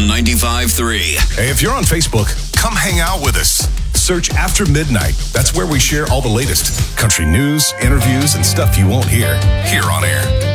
FM 95.3. Hey, if you're on Facebook, come hang out with us. Search After Midnight. That's where we share all the latest country news, interviews, and stuff you won't hear here on air.